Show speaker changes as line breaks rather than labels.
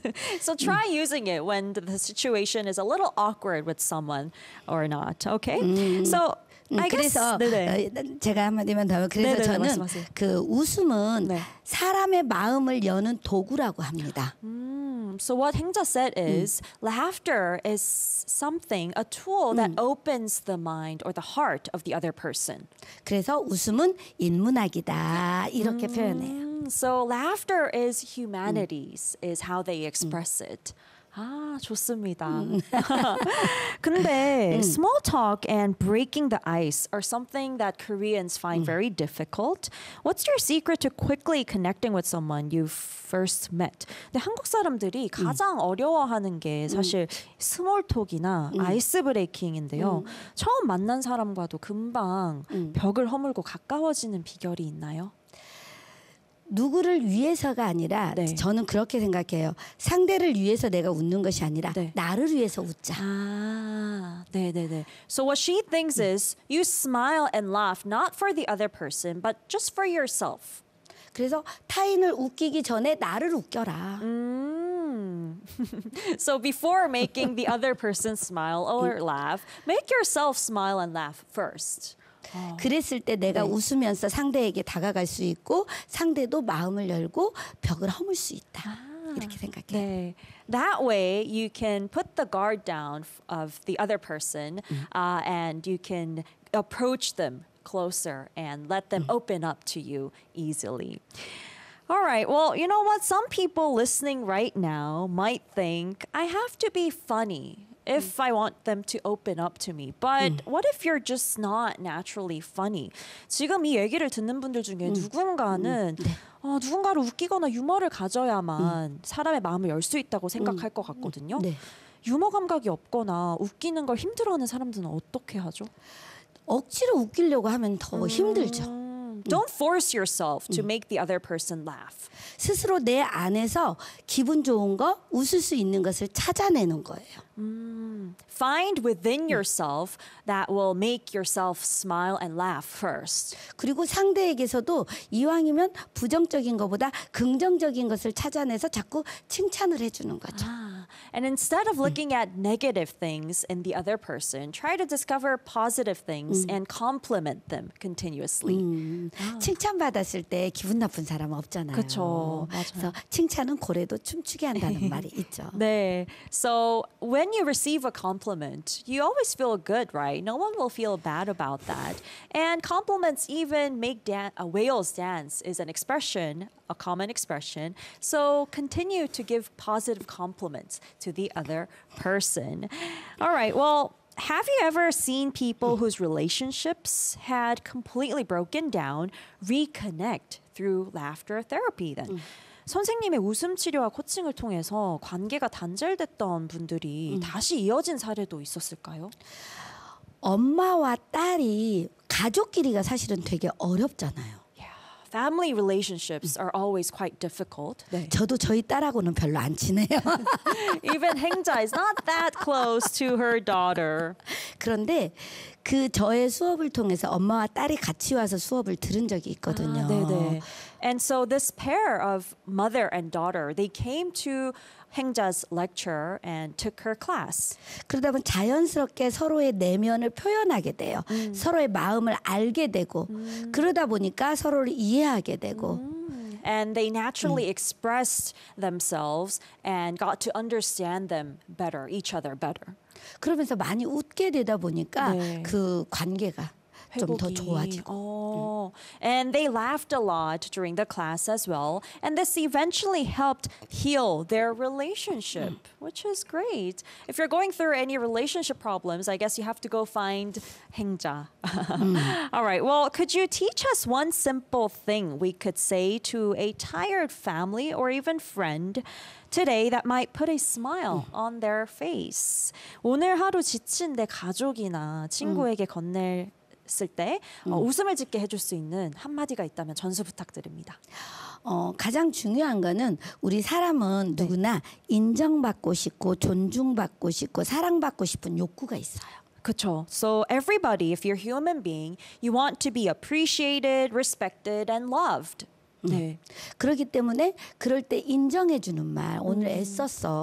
So try using it when the situation is a little awkward with someone or not. Okay? So I guess
그래서 제가 한마디만 더 하면 그래서
네네네,
저는
말씀하세요.
그 웃음은
네.
사람의 마음을 여는 도구라고 합니다.
So what Hengja said is laughter is something, a tool that opens the mind or the heart of the other person.
그래서 웃음은 인문학이다 이렇게 표현해요.
So laughter is humanities, is how they express it. 아, 좋습니다. 근데 small talk and breaking the ice are something that Koreans find very difficult. What's your secret to quickly connecting with someone you first met? 근데 한국 사람들이 가장 어려워하는 게 사실 스몰 톡이나 아이스 브레이킹인데요. 처음 만난 사람과도 금방 벽을 허물고 가까워지는 비결이 있나요?
누구를 위해서가 아니라
네.
저는 그렇게 생각해요. 상대를 위해서 내가 웃는 것이 아니라
네.
나를 위해서 웃자.
아, 네네네. So what she thinks is you smile and laugh not for the other person, but just for yourself.
그래서 타인을 웃기기 전에 나를 웃겨라.
So before making the other person smile or laugh, make yourself smile and laugh first.
그랬을 때 내가
네.
웃으면서 상대에게 다가갈 수 있고 상대도 마음을 열고 벽을 허물 수 있다. 이렇게 생각해요.
네. That way you can put the guard down of the other person and you can approach them closer and let them open up to you easily. All right. Well, you know what? Some people listening right now might think I have to be funny if I want them to open up to me. But what if you're just not naturally funny? 지금 이 얘기를 듣는 분들 중에 누군가는 누군가를 웃기거나 유머를 가져야만 사람의 마음을 열 수 있다고 생각할 것 같거든요.
네.
유머 감각이 없거나 웃기는 걸 힘들어하는 사람들은 어떻게 하죠?
억지로 웃기려고 하면 더 힘들죠.
Don't force yourself to make the other person laugh.
스스로 내 안에서 기분 좋은 거, 웃을 수 있는 것을 찾아내는 거예요.
Find within yourself that will make yourself smile and laugh first.
그리고 상대에게서도 이왕이면 부정적인 것보다 긍정적인 것을 찾아내서 자꾸 칭찬을 해주는 거죠.
And instead of looking at negative things in the other person, try to discover positive things and compliment them continuously.
칭찬받았을 때 기분 나쁜 사람은 없잖아요.
그쵸, 맞아요.
그래서 칭찬은 고래도 춤추게 한다는 말이 있죠.
네. So when you receive a compliment, you always feel good, right? No one will feel bad about that. And compliments even make a whale's dance is an expression, a common expression. So continue to give positive compliments to the other person. All right. Well, have you ever seen people whose relationships had completely broken down reconnect through laughter therapy then? 선생님의 웃음 치료와 코칭을 통해서 관계가 단절됐던 분들이 다시 이어진 사례도 있었을까요?
엄마와 딸이 가족끼리가 사실은 되게 어렵잖아요.
Family relationships are always quite difficult. 네.
저도 저희 딸하고는 별로 안 친해요.
Even Hengja is not that close to her daughter.
그런데 그 저의 수업을 통해서 엄마와 딸이 같이 와서 수업을 들은 적이 있거든요.
네네. And so this pair of mother and daughter, they came to Hengja's lecture and took her class.
그러다 보면 자연스럽게 서로의 내면을 표현하게 돼요. 서로의 마음을 알게 되고 그러다 보니까 서로를 이해하게 되고
And they naturally expressed themselves and got to understand them better, each other better.
그러면서 많이 웃게 되다 보니까
네.
그 관계가 좀 더
회복이.
좋아지고.
And they laughed a lot during the class as well. And this eventually helped heal their relationship, which is great. If you're going through any relationship problems, I guess you have to go find Hengja. All right. Well, could you teach us one simple thing we could say to a tired family or even friend today that might put a smile on their face? 오늘 하루 지친 내 가족이나 친구에게 건넬 쓸 때 웃음을 짓게 해줄 수 있는 한마디가 있다면 전수 부탁드립니다.
가장 중요한 거는 우리 사람은 누구나 인정받고 싶고 존중받고 싶고 사랑받고 싶은 욕구가 있어요.
그렇죠. So everybody, if you're a human being, you want to be appreciated, respected, and loved. 네.
그렇기 때문에 그럴 때 인정해 주는 말, 오늘 애썼어.